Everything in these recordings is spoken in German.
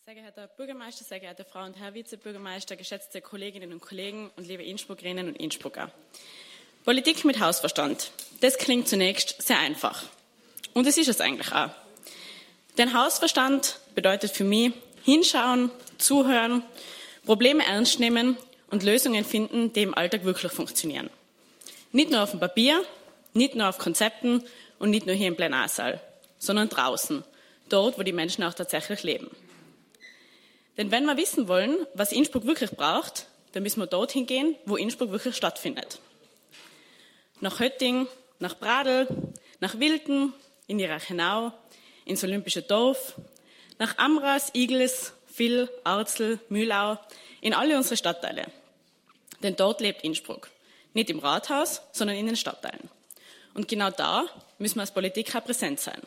Sehr geehrter Bürgermeister, sehr geehrte Frau und Herr Vizebürgermeister, geschätzte Kolleginnen und Kollegen und liebe Innsbruckerinnen und Innsbrucker. Politik mit Hausverstand. Das klingt zunächst sehr einfach. Und es ist es eigentlich auch. Denn Hausverstand bedeutet für mich hinschauen, zuhören, Probleme ernst nehmen und Lösungen finden, die im Alltag wirklich funktionieren. Nicht nur auf dem Papier, nicht nur auf Konzepten und nicht nur hier im Plenarsaal, sondern draußen, dort, wo die Menschen auch tatsächlich leben. Denn wenn wir wissen wollen, was Innsbruck wirklich braucht, dann müssen wir dorthin gehen, wo Innsbruck wirklich stattfindet. Nach Hötting, nach Pradl, nach Wilten, in die Reichenau, ins Olympische Dorf, nach Amras, Igls, Vill, Arzel, Mühlau, in alle unsere Stadtteile. Denn dort lebt Innsbruck. Nicht im Rathaus, sondern in den Stadtteilen. Und genau da müssen wir als Politik auch präsent sein.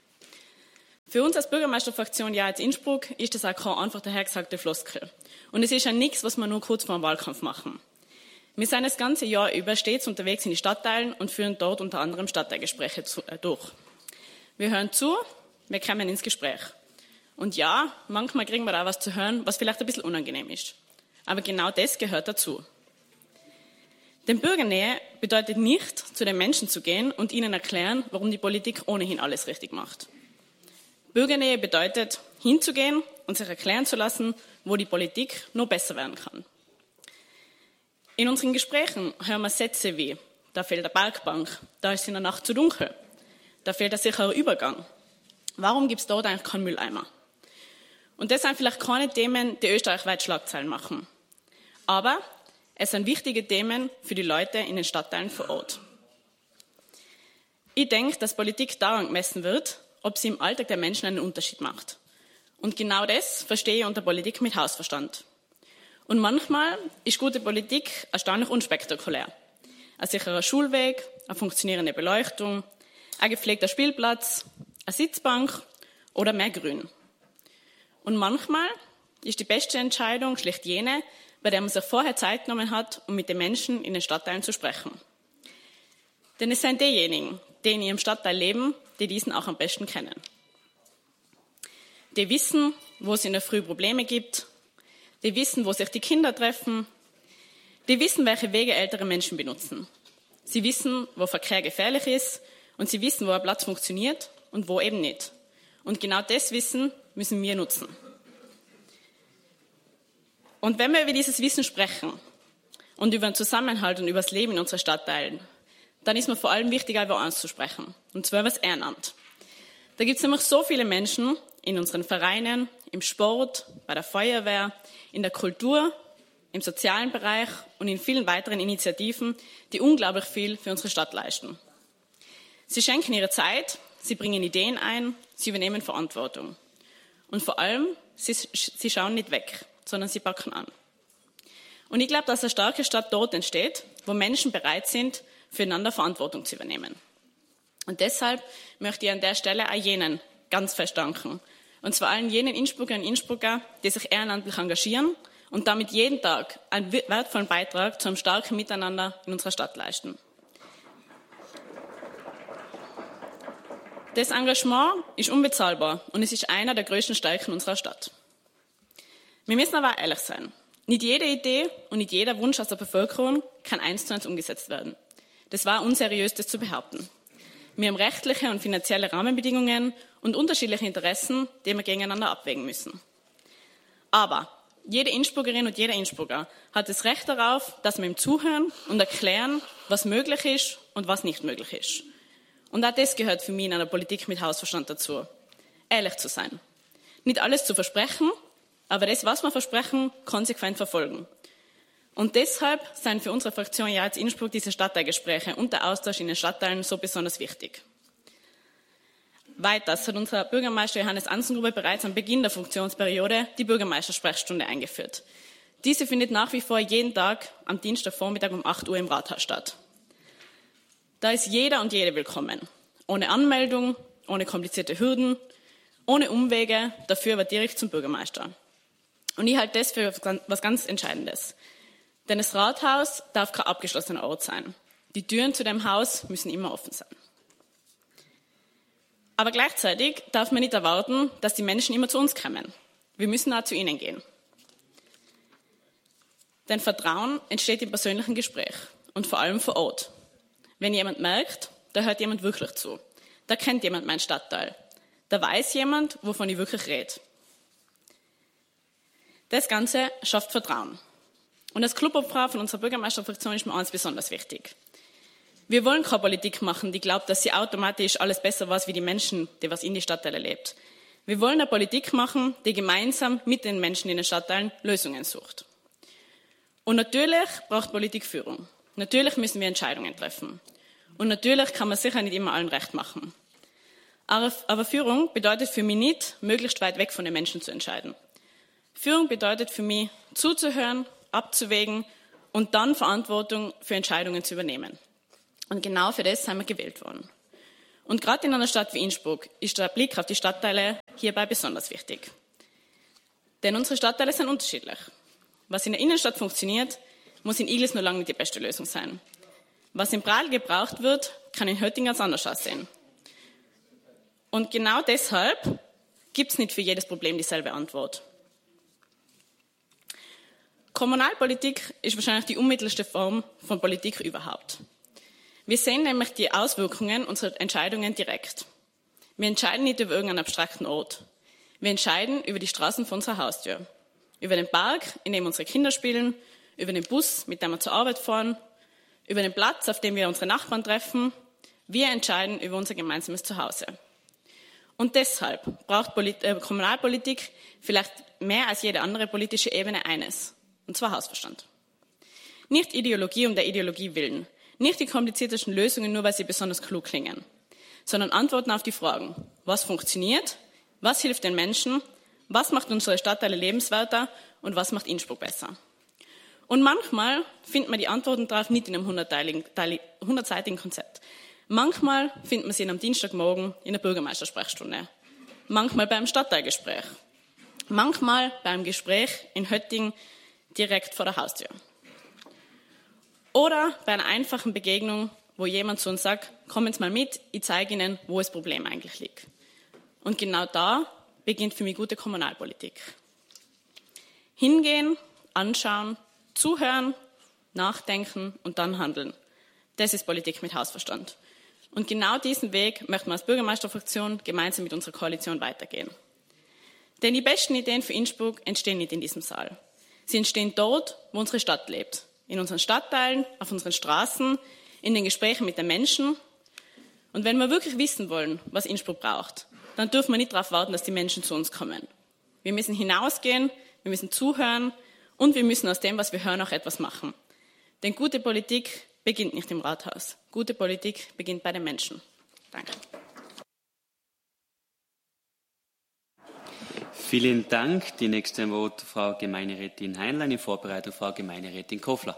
Für uns als Bürgermeisterfraktion Ja jetzt Innsbruck ist das auch keine einfach dahergesagte Floskel. Und es ist ja nichts, was wir nur kurz vor dem Wahlkampf machen. Wir sind das ganze Jahr über stets unterwegs in die Stadtteilen und führen dort unter anderem Stadtteilgespräche durch. Wir hören zu, wir kommen ins Gespräch. Und ja, manchmal kriegen wir da was zu hören, was vielleicht ein bisschen unangenehm ist. Aber genau das gehört dazu. Denn Bürgernähe bedeutet nicht, zu den Menschen zu gehen und ihnen erklären, warum die Politik ohnehin alles richtig macht. Bürgernähe bedeutet, hinzugehen und sich erklären zu lassen, wo die Politik noch besser werden kann. In unseren Gesprächen hören wir Sätze wie, da fehlt eine Parkbank, da ist in der Nacht zu dunkel, da fehlt ein sicherer Übergang. Warum gibt es dort eigentlich keinen Mülleimer? Und das sind vielleicht keine Themen, die österreichweit Schlagzeilen machen. Aber es sind wichtige Themen für die Leute in den Stadtteilen vor Ort. Ich denke, dass Politik daran gemessen wird, ob sie im Alltag der Menschen einen Unterschied macht. Und genau das verstehe ich unter Politik mit Hausverstand. Und manchmal ist gute Politik erstaunlich unspektakulär. Ein sicherer Schulweg, eine funktionierende Beleuchtung, ein gepflegter Spielplatz, eine Sitzbank oder mehr Grün. Und manchmal ist die beste Entscheidung schlicht jene, bei der man sich vorher Zeit genommen hat, um mit den Menschen in den Stadtteilen zu sprechen. Denn es sind diejenigen, die in ihrem Stadtteil leben, die diesen auch am besten kennen. Die wissen, wo es in der Früh Probleme gibt, die wissen, wo sich die Kinder treffen, die wissen, welche Wege ältere Menschen benutzen. Sie wissen, wo Verkehr gefährlich ist und sie wissen, wo ein Platz funktioniert und wo eben nicht. Und genau das Wissen müssen wir nutzen. Und wenn wir über dieses Wissen sprechen und über den Zusammenhalt und über das Leben in unseren Stadtteilen, dann ist mir vor allem wichtig, über eins zu sprechen, und zwar über das Ehrenamt. Da gibt es nämlich so viele Menschen in unseren Vereinen, im Sport, bei der Feuerwehr, in der Kultur, im sozialen Bereich und in vielen weiteren Initiativen, die unglaublich viel für unsere Stadt leisten. Sie schenken ihre Zeit, sie bringen Ideen ein, sie übernehmen Verantwortung. Und vor allem, sie schauen nicht weg, sondern sie packen an. Und ich glaube, dass eine starke Stadt dort entsteht, wo Menschen bereit sind, füreinander Verantwortung zu übernehmen. Und deshalb möchte ich an der Stelle auch jenen ganz fest danken. Und zwar allen jenen Innsbruckerinnen und Innsbrucker, die sich ehrenamtlich engagieren und damit jeden Tag einen wertvollen Beitrag zu einem starken Miteinander in unserer Stadt leisten. Das Engagement ist unbezahlbar und es ist einer der größten Stärken unserer Stadt. Wir müssen aber auch ehrlich sein. Nicht jede Idee und nicht jeder Wunsch aus der Bevölkerung kann 1:1 umgesetzt werden. Das war unseriös, das zu behaupten. Wir haben rechtliche und finanzielle Rahmenbedingungen und unterschiedliche Interessen, die wir gegeneinander abwägen müssen. Aber jede Innsbruckerin und jeder Innsbrucker hat das Recht darauf, dass wir ihm zuhören und erklären, was möglich ist und was nicht möglich ist. Und auch das gehört für mich in einer Politik mit Hausverstand dazu. Ehrlich zu sein. Nicht alles zu versprechen, aber das, was wir versprechen, konsequent verfolgen. Und deshalb sind für unsere Fraktion Ja jetzt Innsbruck diese Stadtteilgespräche und der Austausch in den Stadtteilen so besonders wichtig. Weiters hat unser Bürgermeister Johannes Anzengruber bereits am Beginn der Funktionsperiode die Bürgermeistersprechstunde eingeführt. Diese findet nach wie vor jeden Tag am Dienstagvormittag um 8 Uhr im Rathaus statt. Da ist jeder und jede willkommen. Ohne Anmeldung, ohne komplizierte Hürden, ohne Umwege, dafür aber direkt zum Bürgermeister. Und ich halte das für was ganz Entscheidendes. Denn das Rathaus darf kein abgeschlossener Ort sein. Die Türen zu dem Haus müssen immer offen sein. Aber gleichzeitig darf man nicht erwarten, dass die Menschen immer zu uns kommen. wir müssen auch zu ihnen gehen. Denn Vertrauen entsteht im persönlichen Gespräch und vor allem vor Ort. Wenn jemand merkt, da hört jemand wirklich zu, da kennt jemand meinen Stadtteil, da weiß jemand, wovon ich wirklich rede. Das Ganze schafft Vertrauen. Und als Clubobfrau von unserer Bürgermeisterfraktion ist mir eins besonders wichtig. Wir wollen keine Politik machen, die glaubt, dass sie automatisch alles besser weiß wie die Menschen, die was in die Stadtteile lebt. Wir wollen eine Politik machen, die gemeinsam mit den Menschen in den Stadtteilen Lösungen sucht. Und natürlich braucht Politik Führung. Natürlich müssen wir Entscheidungen treffen. Und natürlich kann man sicher nicht immer allen recht machen. Aber Führung bedeutet für mich nicht, möglichst weit weg von den Menschen zu entscheiden. Führung bedeutet für mich, zuzuhören, abzuwägen und dann Verantwortung für Entscheidungen zu übernehmen. Und genau für das sind wir gewählt worden. Und gerade in einer Stadt wie Innsbruck ist der Blick auf die Stadtteile hierbei besonders wichtig. Denn unsere Stadtteile sind unterschiedlich. Was in der Innenstadt funktioniert, muss in Iglis nur lange nicht die beste Lösung sein. Was in Pradl gebraucht wird, kann in Hötting ganz anders aussehen. Und genau deshalb gibt es nicht für jedes Problem dieselbe Antwort. Kommunalpolitik ist wahrscheinlich die unmittelste Form von Politik überhaupt. Wir sehen nämlich die Auswirkungen unserer Entscheidungen direkt. Wir entscheiden nicht über irgendeinen abstrakten Ort. Wir entscheiden über die Straßen vor unserer Haustür. Über den Park, in dem unsere Kinder spielen, über den Bus, mit dem wir zur Arbeit fahren, über den Platz, auf dem wir unsere Nachbarn treffen. Wir entscheiden über unser gemeinsames Zuhause. Und deshalb braucht Kommunalpolitik vielleicht mehr als jede andere politische Ebene eines, und zwar Hausverstand. Nicht Ideologie um der Ideologie willen, nicht die kompliziertesten Lösungen nur, weil sie besonders klug klingen, sondern Antworten auf die Fragen, was funktioniert, was hilft den Menschen, was macht unsere Stadtteile lebenswerter und was macht Innsbruck besser. Und manchmal findet man die Antworten darauf nicht in einem 100-seitigen Konzept. Manchmal findet man sie am Dienstagmorgen in der Bürgermeistersprechstunde. Manchmal beim Stadtteilgespräch. Manchmal beim Gespräch in Hötting direkt vor der Haustür. Oder bei einer einfachen Begegnung, wo jemand zu uns sagt, kommen Sie mal mit, ich zeige Ihnen, wo das Problem eigentlich liegt. Und genau da beginnt für mich gute Kommunalpolitik. Hingehen, anschauen, zuhören, nachdenken und dann handeln. Das ist Politik mit Hausverstand. Und genau diesen Weg möchten wir als Bürgermeisterfraktion gemeinsam mit unserer Koalition weitergehen. Denn die besten Ideen für Innsbruck entstehen nicht in diesem Saal. Sie entstehen dort, wo unsere Stadt lebt. In unseren Stadtteilen, auf unseren Straßen, in den Gesprächen mit den Menschen. Und wenn wir wirklich wissen wollen, was Innsbruck braucht, dann dürfen wir nicht darauf warten, dass die Menschen zu uns kommen. Wir müssen hinausgehen, wir müssen zuhören und wir müssen aus dem, was wir hören, auch etwas machen. Denn gute Politik beginnt nicht im Rathaus. Gute Politik beginnt bei den Menschen. Danke. Vielen Dank. Die nächste Wort Frau Gemeinderätin Heinlein, in Vorbereitung Frau Gemeinderätin Kofler.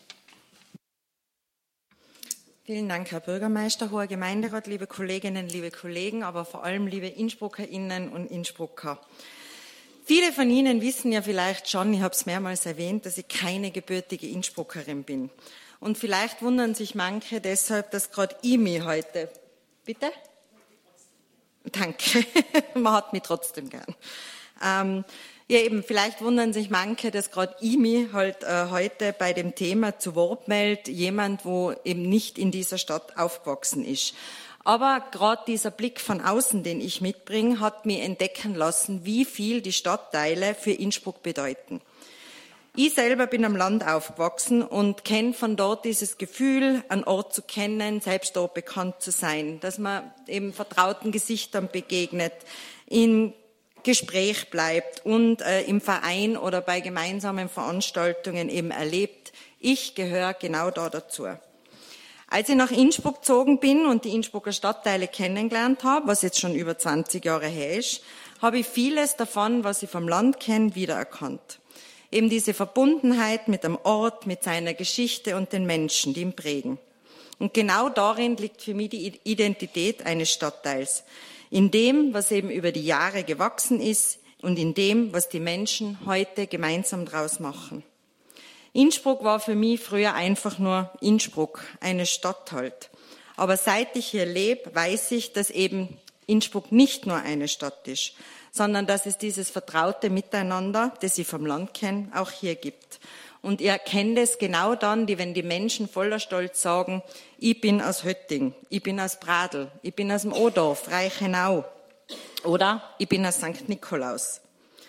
Vielen Dank, Herr Bürgermeister, hoher Gemeinderat, liebe Kolleginnen, liebe Kollegen, aber vor allem liebe Innsbruckerinnen und Innsbrucker. Viele von Ihnen wissen ja vielleicht schon, ich habe es mehrmals erwähnt, dass ich keine gebürtige Innsbruckerin bin. Und vielleicht wundern sich manche deshalb, dass gerade ich mich heute... Bitte? Danke, man hat mich trotzdem gern. Ja, eben, vielleicht wundern sich manche, dass gerade ich mich halt heute bei dem Thema zu Wort melde, jemand, wo eben nicht in dieser Stadt aufgewachsen ist. Aber gerade dieser Blick von außen, den ich mitbringe, hat mich entdecken lassen, wie viel die Stadtteile für Innsbruck bedeuten. Ich selber bin am Land aufgewachsen und kenne von dort dieses Gefühl, einen Ort zu kennen, selbst dort bekannt zu sein, dass man eben vertrauten Gesichtern begegnet, in Gespräch bleibt und im Verein oder bei gemeinsamen Veranstaltungen eben erlebt. Ich gehöre genau da dazu. Als ich nach Innsbruck gezogen bin und die Innsbrucker Stadtteile kennengelernt habe, was jetzt schon über 20 Jahre her ist, habe ich vieles davon, was ich vom Land kenne, wiedererkannt. Eben diese Verbundenheit mit dem Ort, mit seiner Geschichte und den Menschen, die ihn prägen. Und genau darin liegt für mich die Identität eines Stadtteils. In dem, was eben über die Jahre gewachsen ist und in dem, was die Menschen heute gemeinsam draus machen. Innsbruck war für mich früher einfach nur Innsbruck, eine Stadt halt. Aber seit ich hier lebe, weiß ich, dass eben Innsbruck nicht nur eine Stadt ist, sondern dass es dieses vertraute Miteinander, das ich vom Land kenne, auch hier gibt. Und ihr erkennt es genau dann, wenn die Menschen voller Stolz sagen, ich bin aus Hötting, ich bin aus Pradl, ich bin aus dem Odorf, Reichenau oder ich bin aus St. Nikolaus.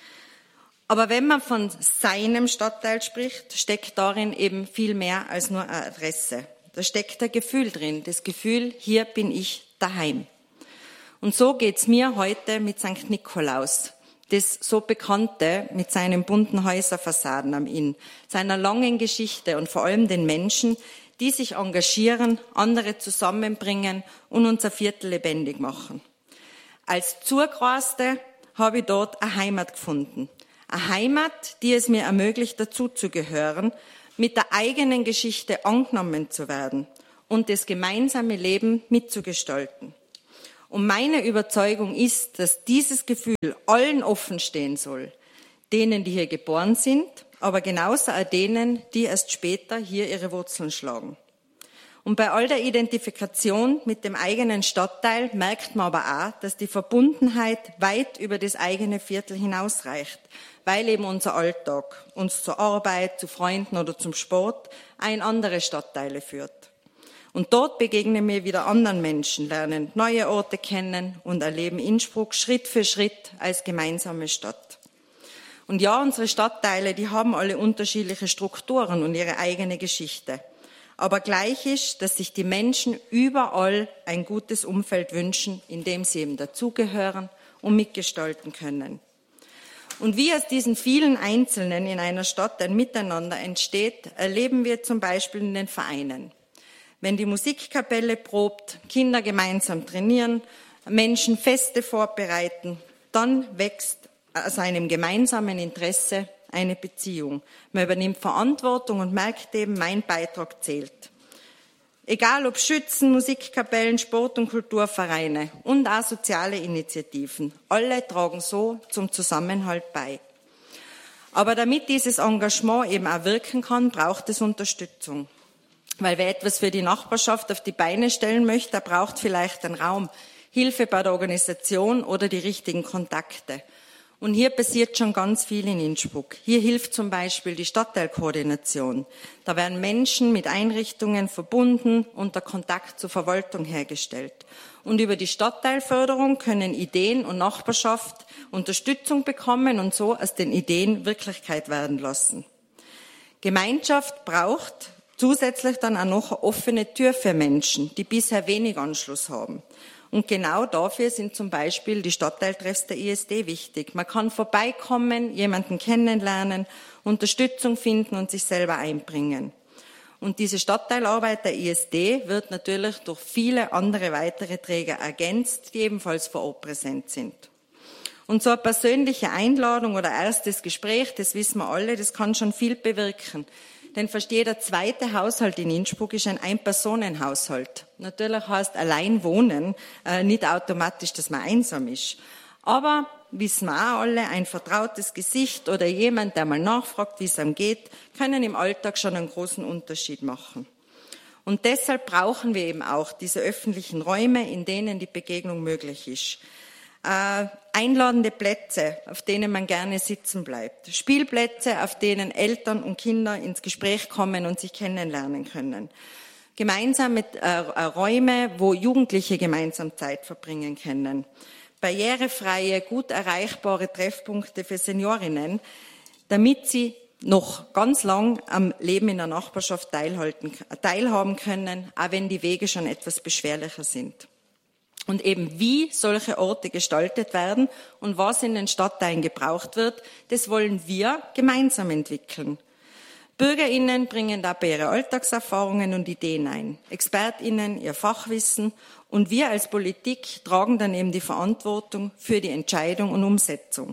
Aber wenn man von seinem Stadtteil spricht, steckt darin eben viel mehr als nur eine Adresse. Da steckt ein Gefühl drin, das Gefühl, hier bin ich daheim. Und so geht's mir heute mit St. Nikolaus, das so bekannte mit seinen bunten Häuserfassaden am Inn, seiner langen Geschichte und vor allem den Menschen, die sich engagieren, andere zusammenbringen und unser Viertel lebendig machen. Als Zugereiste habe ich dort eine Heimat gefunden. Eine Heimat, die es mir ermöglicht, dazuzugehören, mit der eigenen Geschichte angenommen zu werden und das gemeinsame Leben mitzugestalten. Und meine Überzeugung ist, dass dieses Gefühl allen offen stehen soll, denen, die hier geboren sind, aber genauso auch denen, die erst später hier ihre Wurzeln schlagen. Und bei all der Identifikation mit dem eigenen Stadtteil merkt man aber auch, dass die Verbundenheit weit über das eigene Viertel hinausreicht, weil eben unser Alltag uns zur Arbeit, zu Freunden oder zum Sport auch in andere Stadtteile führt. Und dort begegnen wir wieder anderen Menschen, lernen neue Orte kennen und erleben Innsbruck Schritt für Schritt als gemeinsame Stadt. Und ja, unsere Stadtteile, die haben alle unterschiedliche Strukturen und ihre eigene Geschichte. Aber gleich ist, dass sich die Menschen überall ein gutes Umfeld wünschen, in dem sie eben dazugehören und mitgestalten können. Und wie aus diesen vielen Einzelnen in einer Stadt ein Miteinander entsteht, erleben wir zum Beispiel in den Vereinen. Wenn die Musikkapelle probt, Kinder gemeinsam trainieren, Menschen Feste vorbereiten, dann wächst aus einem gemeinsamen Interesse eine Beziehung. Man übernimmt Verantwortung und merkt eben, mein Beitrag zählt. Egal ob Schützen, Musikkapellen, Sport- und Kulturvereine und auch soziale Initiativen, alle tragen so zum Zusammenhalt bei. Aber damit dieses Engagement eben auch wirken kann, braucht es Unterstützung. Weil wer etwas für die Nachbarschaft auf die Beine stellen möchte, der braucht vielleicht einen Raum, Hilfe bei der Organisation oder die richtigen Kontakte. Und hier passiert schon ganz viel in Innsbruck. Hier hilft zum Beispiel die Stadtteilkoordination. Da werden Menschen mit Einrichtungen verbunden und der Kontakt zur Verwaltung hergestellt. Und über die Stadtteilförderung können Ideen und Nachbarschaft Unterstützung bekommen und so aus den Ideen Wirklichkeit werden lassen. Gemeinschaft braucht zusätzlich dann auch noch eine offene Tür für Menschen, die bisher wenig Anschluss haben. Und genau dafür sind zum Beispiel die Stadtteiltreffs der ISD wichtig. Man kann vorbeikommen, jemanden kennenlernen, Unterstützung finden und sich selber einbringen. Und diese Stadtteilarbeit der ISD wird natürlich durch viele andere weitere Träger ergänzt, die ebenfalls vor Ort präsent sind. Und so eine persönliche Einladung oder erstes Gespräch, das wissen wir alle, das kann schon viel bewirken. Denn fast jeder zweite Haushalt in Innsbruck ist ein Ein-Personen-Haushalt. Natürlich heißt allein wohnen nicht automatisch, dass man einsam ist. Aber wissen wir auch alle, ein vertrautes Gesicht oder jemand, der mal nachfragt, wie es einem geht, können im Alltag schon einen großen Unterschied machen. Und deshalb brauchen wir eben auch diese öffentlichen Räume, in denen die Begegnung möglich ist. Einladende Plätze, auf denen man gerne sitzen bleibt. Spielplätze, auf denen Eltern und Kinder ins Gespräch kommen und sich kennenlernen können. Gemeinsame Räume, wo Jugendliche gemeinsam Zeit verbringen können. Barrierefreie, gut erreichbare Treffpunkte für Seniorinnen, damit sie noch ganz lang am Leben in der Nachbarschaft teilhaben können, auch wenn die Wege schon etwas beschwerlicher sind. Und eben wie solche Orte gestaltet werden und was in den Stadtteilen gebraucht wird, das wollen wir gemeinsam entwickeln. BürgerInnen bringen dabei ihre Alltagserfahrungen und Ideen ein, ExpertInnen ihr Fachwissen und wir als Politik tragen dann eben die Verantwortung für die Entscheidung und Umsetzung.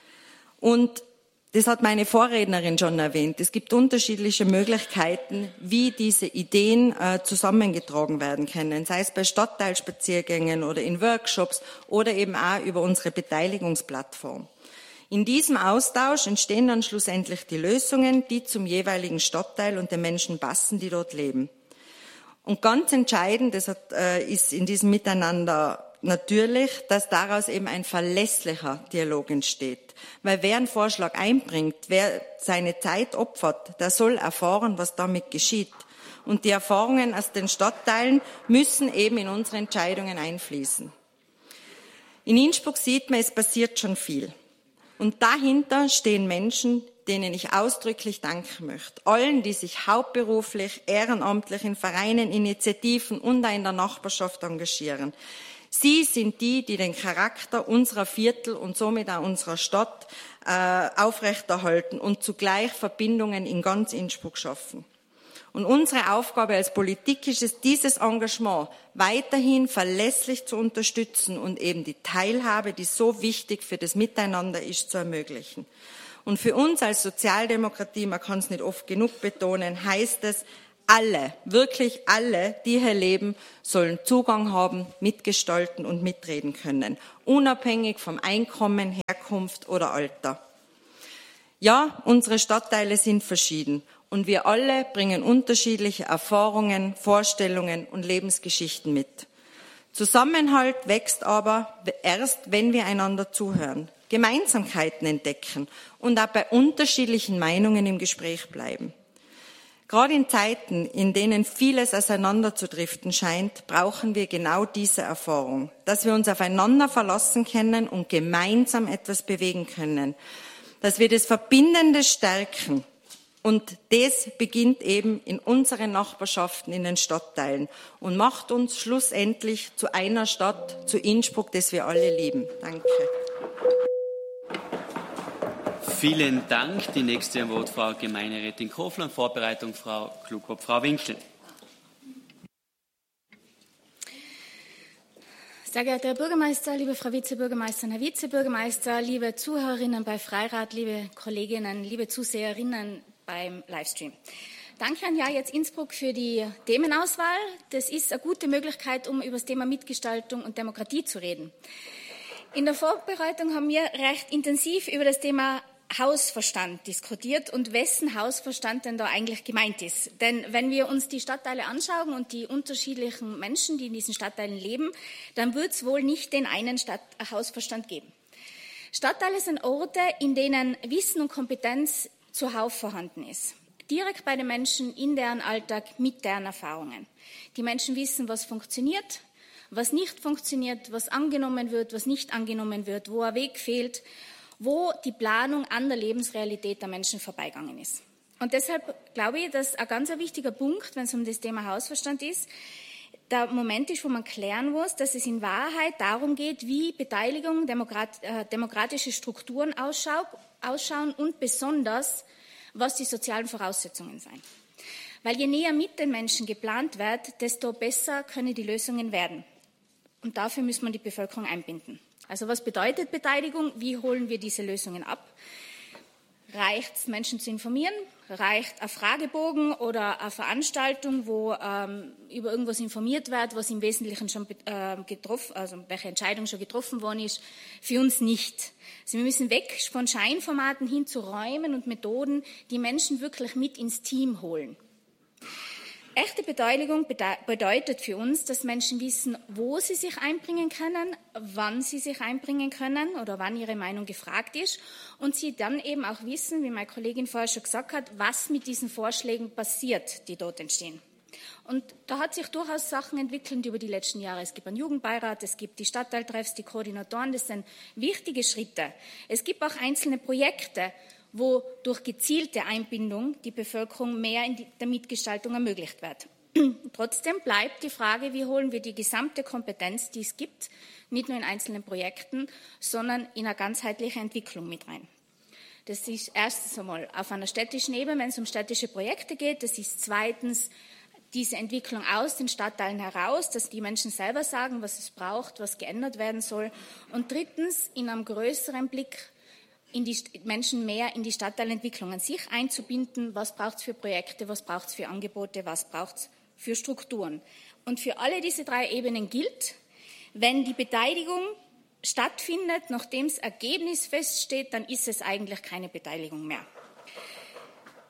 Und das hat meine Vorrednerin schon erwähnt. Es gibt unterschiedliche Möglichkeiten, wie diese Ideen zusammengetragen werden können, sei es bei Stadtteilspaziergängen oder in Workshops oder eben auch über unsere Beteiligungsplattform. In diesem Austausch entstehen dann schlussendlich die Lösungen, die zum jeweiligen Stadtteil und den Menschen passen, die dort leben. Und ganz entscheidend, ist in diesem Miteinander natürlich, dass daraus eben ein verlässlicher Dialog entsteht. Weil wer einen Vorschlag einbringt, wer seine Zeit opfert, der soll erfahren, was damit geschieht. Und die Erfahrungen aus den Stadtteilen müssen eben in unsere Entscheidungen einfließen. In Innsbruck sieht man, es passiert schon viel. Und dahinter stehen Menschen, denen ich ausdrücklich danken möchte. Allen, die sich hauptberuflich, ehrenamtlich in Vereinen, Initiativen und auch in der Nachbarschaft engagieren. Sie sind die, die den Charakter unserer Viertel und somit auch unserer Stadt aufrechterhalten und zugleich Verbindungen in ganz Innsbruck schaffen. Und unsere Aufgabe als Politik ist es, dieses Engagement weiterhin verlässlich zu unterstützen und eben die Teilhabe, die so wichtig für das Miteinander ist, zu ermöglichen. Und für uns als Sozialdemokratie, man kann es nicht oft genug betonen, heißt es, alle, wirklich alle, die hier leben, sollen Zugang haben, mitgestalten und mitreden können, unabhängig vom Einkommen, Herkunft oder Alter. Ja, unsere Stadtteile sind verschieden und wir alle bringen unterschiedliche Erfahrungen, Vorstellungen und Lebensgeschichten mit. Zusammenhalt wächst aber erst, wenn wir einander zuhören, Gemeinsamkeiten entdecken und auch bei unterschiedlichen Meinungen im Gespräch bleiben. Gerade in Zeiten, in denen vieles auseinanderzudriften scheint, brauchen wir genau diese Erfahrung, dass wir uns aufeinander verlassen können und gemeinsam etwas bewegen können, dass wir das Verbindende stärken. Und das beginnt eben in unseren Nachbarschaften, in den Stadtteilen und macht uns schlussendlich zu einer Stadt, zu Innsbruck, das wir alle lieben. Danke. Vielen Dank. Die nächste Wort Frau Gemeinderätin Kofler. Vorbereitung Frau Klugkopf, Frau Winkel. Sehr geehrter Herr Bürgermeister, liebe Frau Vizebürgermeisterin, Herr Vizebürgermeister, liebe Zuhörerinnen bei Freirad, liebe Kolleginnen, liebe Zuseherinnen beim Livestream. Danke an Ja jetzt Innsbruck für die Themenauswahl. Das ist eine gute Möglichkeit, um über das Thema Mitgestaltung und Demokratie zu reden. In der Vorbereitung haben wir recht intensiv über das Thema Hausverstand diskutiert und wessen Hausverstand denn da eigentlich gemeint ist. Denn wenn wir uns die Stadtteile anschauen und die unterschiedlichen Menschen, die in diesen Stadtteilen leben, dann wird es wohl nicht den einen Hausverstand geben. Stadtteile sind Orte, in denen Wissen und Kompetenz zuhauf vorhanden ist. Direkt bei den Menschen, in deren Alltag, mit deren Erfahrungen. Die Menschen wissen, was funktioniert, was nicht funktioniert, was angenommen wird, was nicht angenommen wird, wo ein Weg fehlt, wo die Planung an der Lebensrealität der Menschen vorbeigegangen ist. Und deshalb glaube ich, dass ein ganz wichtiger Punkt, wenn es um das Thema Hausverstand ist, der Moment ist, wo man klären muss, dass es in Wahrheit darum geht, wie Beteiligung, demokratische Strukturen ausschauen und besonders, was die sozialen Voraussetzungen sind. Weil je näher mit den Menschen geplant wird, desto besser können die Lösungen werden. Und dafür muss man die Bevölkerung einbinden. Also was bedeutet Beteiligung? Wie holen wir diese Lösungen ab? Reicht es, Menschen zu informieren? Reicht ein Fragebogen oder eine Veranstaltung, wo über irgendwas informiert wird, was im Wesentlichen schon also welche Entscheidung schon getroffen worden ist? Für uns nicht. Also wir müssen weg von Scheinformaten hin zu Räumen und Methoden, die Menschen wirklich mit ins Team holen. Echte Beteiligung bedeutet für uns, dass Menschen wissen, wo sie sich einbringen können, wann sie sich einbringen können oder wann ihre Meinung gefragt ist und sie dann eben auch wissen, wie meine Kollegin vorher schon gesagt hat, was mit diesen Vorschlägen passiert, die dort entstehen. Und da hat sich durchaus Sachen entwickelt über die letzten Jahre. Es gibt einen Jugendbeirat, es gibt die Stadtteiltreffs, die Koordinatoren, das sind wichtige Schritte. Es gibt auch einzelne Projekte, wo durch gezielte Einbindung die Bevölkerung mehr in der Mitgestaltung ermöglicht wird. Trotzdem bleibt die Frage, wie holen wir die gesamte Kompetenz, die es gibt, nicht nur in einzelnen Projekten, sondern in eine ganzheitliche Entwicklung mit rein. Das ist erstens einmal auf einer städtischen Ebene, wenn es um städtische Projekte geht. Das ist zweitens diese Entwicklung aus den Stadtteilen heraus, dass die Menschen selber sagen, was es braucht, was geändert werden soll. Und drittens in einem größeren Blick in die Menschen mehr in die Stadtteilentwicklungen sich einzubinden, was braucht es für Projekte, was braucht es für Angebote, was braucht es für Strukturen. Und für alle diese drei Ebenen gilt, wenn die Beteiligung stattfindet, nachdem das Ergebnis feststeht, dann ist es eigentlich keine Beteiligung mehr.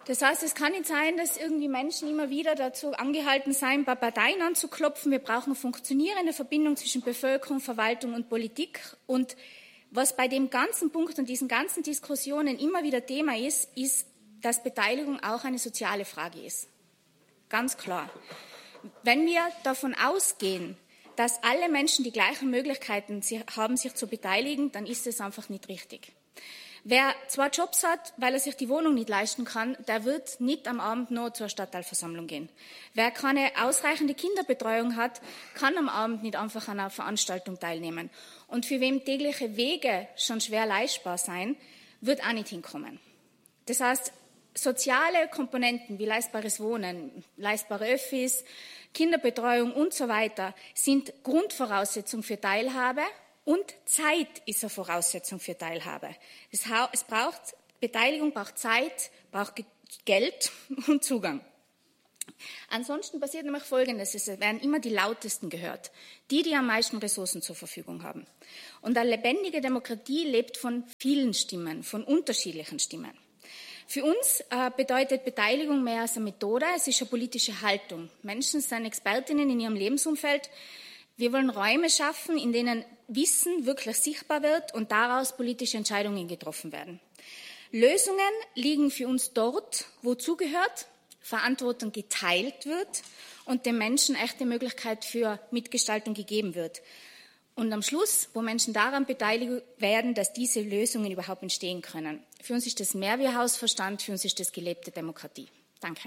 Das heißt, es kann nicht sein, dass irgendwie Menschen immer wieder dazu angehalten seien, bei Parteien anzuklopfen. Wir brauchen eine funktionierende Verbindung zwischen Bevölkerung, Verwaltung und Politik. Und was bei dem ganzen Punkt und diesen ganzen Diskussionen immer wieder Thema ist, ist, dass Beteiligung auch eine soziale Frage ist. Ganz klar. Wenn wir davon ausgehen, dass alle Menschen die gleichen Möglichkeiten haben, sich zu beteiligen, dann ist es einfach nicht richtig. Wer 2 Jobs hat, weil er sich die Wohnung nicht leisten kann, der wird nicht am Abend noch zur Stadtteilversammlung gehen. Wer keine ausreichende Kinderbetreuung hat, kann am Abend nicht einfach an einer Veranstaltung teilnehmen. Und für wem tägliche Wege schon schwer leistbar sein, wird auch nicht hinkommen. Das heißt, soziale Komponenten wie leistbares Wohnen, leistbare Öffis, Kinderbetreuung und so weiter sind Grundvoraussetzung für Teilhabe. Und Zeit ist eine Voraussetzung für Teilhabe. Es braucht Beteiligung, braucht Zeit, braucht Geld und Zugang. Ansonsten passiert nämlich Folgendes: Es werden immer die Lautesten gehört, die am meisten Ressourcen zur Verfügung haben. Und eine lebendige Demokratie lebt von vielen Stimmen, von unterschiedlichen Stimmen. Für uns bedeutet Beteiligung mehr als eine Methode, es ist eine politische Haltung. Menschen sind Expertinnen in ihrem Lebensumfeld. Wir wollen Räume schaffen, in denen Wissen wirklich sichtbar wird und daraus politische Entscheidungen getroffen werden. Lösungen liegen für uns dort, wo zugehört, Verantwortung geteilt wird und den Menschen echte Möglichkeit für Mitgestaltung gegeben wird. Und am Schluss, wo Menschen daran beteiligt werden, dass diese Lösungen überhaupt entstehen können. Für uns ist das mehr wie Hausverstand, für uns ist das gelebte Demokratie. Danke.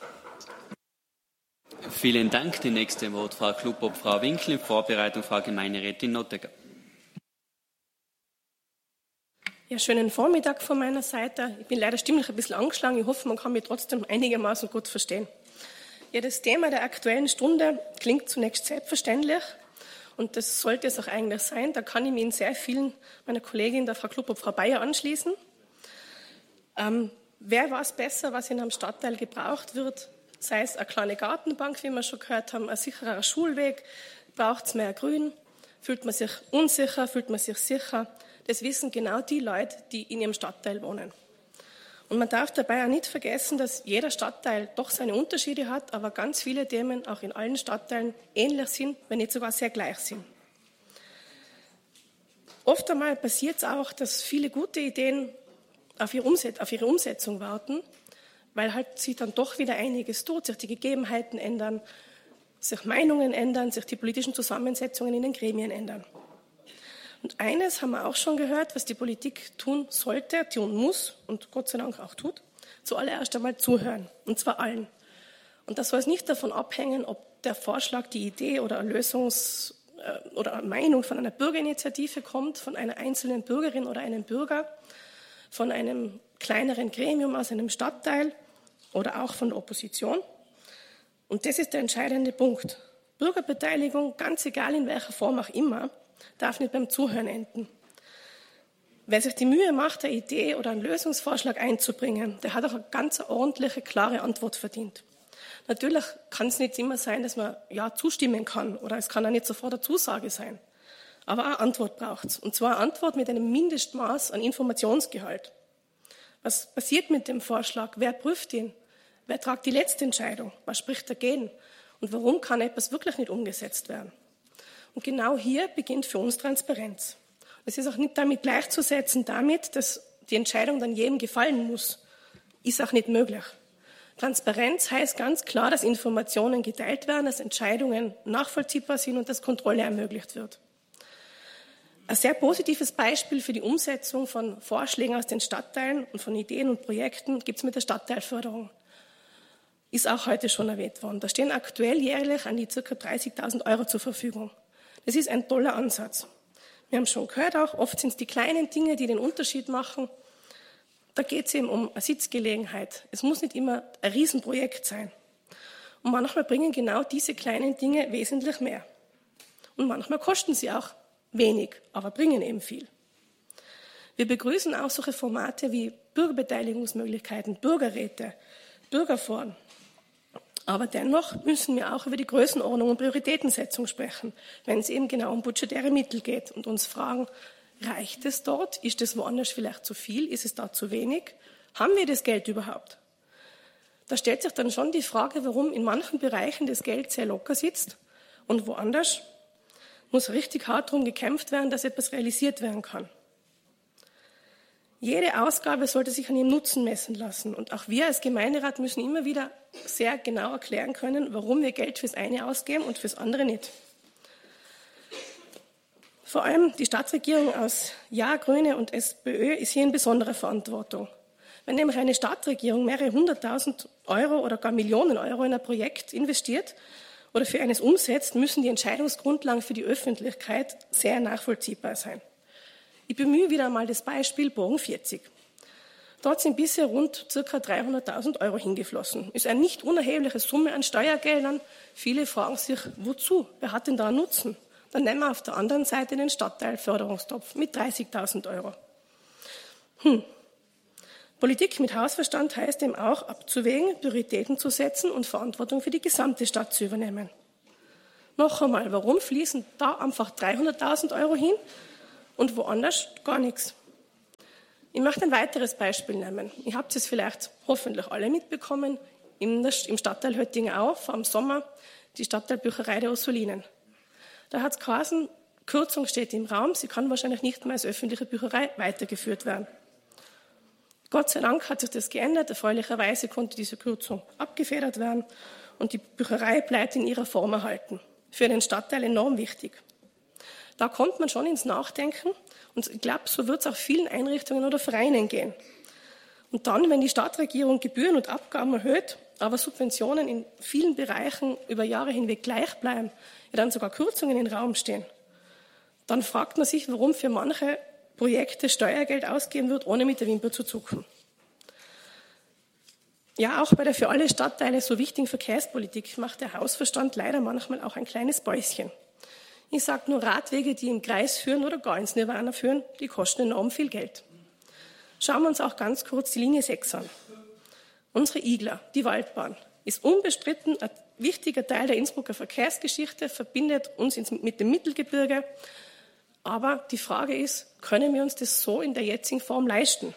Vielen Dank. Die nächste Wort Frau Klubop, Frau Winkel, in Vorbereitung Frau Gemeinderätin Nottegger. Ja, schönen Vormittag von meiner Seite. Ich bin leider stimmlich ein bisschen angeschlagen. Ich hoffe, man kann mich trotzdem einigermaßen gut verstehen. Ja, das Thema der Aktuellen Stunde klingt zunächst selbstverständlich und das sollte es auch eigentlich sein. Da kann ich mich in sehr vielen meiner Kolleginnen, der Frau Klubop, Frau Bayer, anschließen. Wer weiß besser, was in einem Stadtteil gebraucht wird? Sei es eine kleine Gartenbank, wie wir schon gehört haben, ein sicherer Schulweg, braucht es mehr Grün, fühlt man sich unsicher, fühlt man sich sicher. Das wissen genau die Leute, die in ihrem Stadtteil wohnen. Und man darf dabei auch nicht vergessen, dass jeder Stadtteil doch seine Unterschiede hat, aber ganz viele Themen auch in allen Stadtteilen ähnlich sind, wenn nicht sogar sehr gleich sind. Oft einmal passiert es auch, dass viele gute Ideen auf ihre Umsetzung warten, weil halt sich dann doch wieder einiges tut, sich die Gegebenheiten ändern, sich Meinungen ändern, sich die politischen Zusammensetzungen in den Gremien ändern. Und eines haben wir auch schon gehört, was die Politik tun sollte, tun muss und Gott sei Dank auch tut, zuallererst einmal zuhören, und zwar allen. Und das soll es nicht davon abhängen, ob der Vorschlag, die Idee oder eine oder eine Meinung von einer Bürgerinitiative kommt, von einer einzelnen Bürgerin oder einem Bürger, von einem kleineren Gremium aus einem Stadtteil oder auch von der Opposition. Und das ist der entscheidende Punkt. Bürgerbeteiligung, ganz egal in welcher Form auch immer, darf nicht beim Zuhören enden. Wer sich die Mühe macht, eine Idee oder einen Lösungsvorschlag einzubringen, der hat auch eine ganz ordentliche, klare Antwort verdient. Natürlich kann es nicht immer sein, dass man ja zustimmen kann oder es kann auch nicht sofort eine Zusage sein. Aber eine Antwort braucht es. Und zwar eine Antwort mit einem Mindestmaß an Informationsgehalt. Was passiert mit dem Vorschlag? Wer prüft ihn? Wer tragt die letzte Entscheidung? Was spricht dagegen? Und warum kann etwas wirklich nicht umgesetzt werden? Und genau hier beginnt für uns Transparenz. Es ist auch nicht damit gleichzusetzen, dass die Entscheidung dann jedem gefallen muss. Ist auch nicht möglich. Transparenz heißt ganz klar, dass Informationen geteilt werden, dass Entscheidungen nachvollziehbar sind und dass Kontrolle ermöglicht wird. Ein sehr positives Beispiel für die Umsetzung von Vorschlägen aus den Stadtteilen und von Ideen und Projekten gibt es mit der Stadtteilförderung. Ist auch heute schon erwähnt worden. Da stehen aktuell jährlich an die ca. 30.000 € zur Verfügung. Das ist ein toller Ansatz. Wir haben schon gehört auch, oft sind es die kleinen Dinge, die den Unterschied machen. Da geht es eben um eine Sitzgelegenheit. Es muss nicht immer ein Riesenprojekt sein. Und manchmal bringen genau diese kleinen Dinge wesentlich mehr. Und manchmal kosten sie auch wenig, aber bringen eben viel. Wir begrüßen auch solche Formate wie Bürgerbeteiligungsmöglichkeiten, Bürgerräte, Bürgerforen. Aber dennoch müssen wir auch über die Größenordnung und Prioritätensetzung sprechen, wenn es eben genau um budgetäre Mittel geht und uns fragen, reicht es dort? Ist es woanders vielleicht zu viel? Ist es da zu wenig? Haben wir das Geld überhaupt? Da stellt sich dann schon die Frage, warum in manchen Bereichen das Geld sehr locker sitzt und woanders muss richtig hart darum gekämpft werden, dass etwas realisiert werden kann. Jede Ausgabe sollte sich an ihrem Nutzen messen lassen. Und auch wir als Gemeinderat müssen immer wieder sehr genau erklären können, warum wir Geld fürs eine ausgeben und fürs andere nicht. Vor allem die Stadtregierung aus Ja, Grüne und SPÖ ist hier in besonderer Verantwortung. Wenn nämlich eine Stadtregierung mehrere 100.000 Euro oder gar Millionen Euro in ein Projekt investiert oder für eines umsetzt, müssen die Entscheidungsgrundlagen für die Öffentlichkeit sehr nachvollziehbar sein. Ich bemühe wieder einmal das Beispiel Bogen 40. Dort sind bisher rund ca. 300.000 Euro hingeflossen. Ist eine nicht unerhebliche Summe an Steuergeldern. Viele fragen sich, wozu? Wer hat denn da einen Nutzen? Dann nehmen wir auf der anderen Seite den Stadtteilförderungstopf mit 30.000 Euro. Politik mit Hausverstand heißt eben auch, abzuwägen, Prioritäten zu setzen und Verantwortung für die gesamte Stadt zu übernehmen. Noch einmal, warum fließen da einfach 300.000 Euro hin und woanders gar nichts? Ich möchte ein weiteres Beispiel nehmen. Ihr habt es vielleicht hoffentlich alle mitbekommen, im Stadtteil Höttingau vor dem Sommer, die Stadtteilbücherei der Ursulinen. Da hat es geheißen, Kürzung steht im Raum, sie kann wahrscheinlich nicht mehr als öffentliche Bücherei weitergeführt werden. Gott sei Dank hat sich das geändert. Erfreulicherweise konnte diese Kürzung abgefedert werden und die Bücherei bleibt in ihrer Form erhalten. Für den Stadtteil enorm wichtig. Da kommt man schon ins Nachdenken und ich glaube, so wird es auch vielen Einrichtungen oder Vereinen gehen. Und dann, wenn die Stadtregierung Gebühren und Abgaben erhöht, aber Subventionen in vielen Bereichen über Jahre hinweg gleich bleiben, ja dann sogar Kürzungen im Raum stehen, dann fragt man sich, warum für manche Projekte Steuergeld ausgeben wird, ohne mit der Wimper zu zucken. Ja, auch bei der für alle Stadtteile so wichtigen Verkehrspolitik macht der Hausverstand leider manchmal auch ein kleines Päuschen. Ich sage nur, Radwege, die im Kreis führen oder gar ins Nirvana führen, die kosten enorm viel Geld. Schauen wir uns auch ganz kurz die Linie 6 an. Unsere Igla, die Waldbahn, ist unbestritten ein wichtiger Teil der Innsbrucker Verkehrsgeschichte, verbindet uns mit dem Mittelgebirge. Aber die Frage ist, können wir uns das so in der jetzigen Form leisten?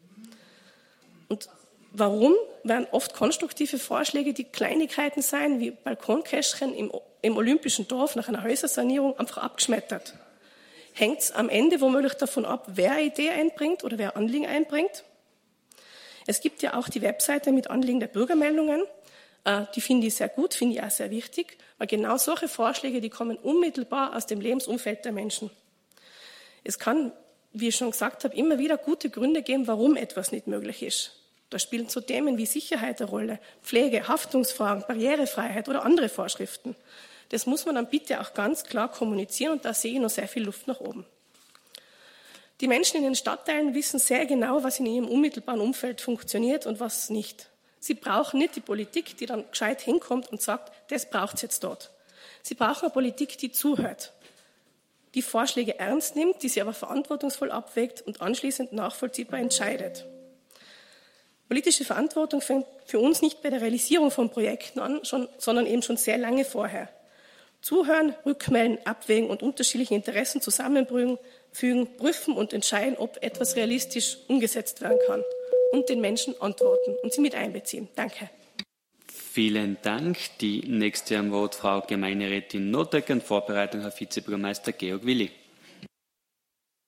Und warum werden oft konstruktive Vorschläge, die Kleinigkeiten sein, wie Balkonkästchen im Olympischen Dorf nach einer Häusersanierung, einfach abgeschmettert? Hängt es am Ende womöglich davon ab, wer eine Idee einbringt oder wer Anliegen einbringt? Es gibt ja auch die Webseite mit Anliegen der Bürgermeldungen. Die finde ich sehr gut, finde ich auch sehr wichtig, weil genau solche Vorschläge, die kommen unmittelbar aus dem Lebensumfeld der Menschen. Es kann, wie ich schon gesagt habe, immer wieder gute Gründe geben, warum etwas nicht möglich ist. Da spielen so Themen wie Sicherheit eine Rolle, Pflege, Haftungsfragen, Barrierefreiheit oder andere Vorschriften. Das muss man dann bitte auch ganz klar kommunizieren und da sehe ich noch sehr viel Luft nach oben. Die Menschen in den Stadtteilen wissen sehr genau, was in ihrem unmittelbaren Umfeld funktioniert und was nicht. Sie brauchen nicht die Politik, die dann gescheit hinkommt und sagt, das braucht es jetzt dort. Sie brauchen eine Politik, die zuhört, die Vorschläge ernst nimmt, die sie aber verantwortungsvoll abwägt und anschließend nachvollziehbar entscheidet. Politische Verantwortung fängt für uns nicht bei der Realisierung von Projekten an, sondern eben schon sehr lange vorher. Zuhören, rückmelden, abwägen und unterschiedliche Interessen zusammenfügen, prüfen und entscheiden, ob etwas realistisch umgesetzt werden kann. Und den Menschen antworten und sie mit einbeziehen. Danke. Vielen Dank. Die nächste am Wort Frau Gemeinderätin Nottek und Vorbereitung Herr Vizebürgermeister Georg Willi.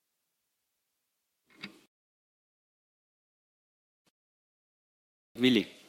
Willi.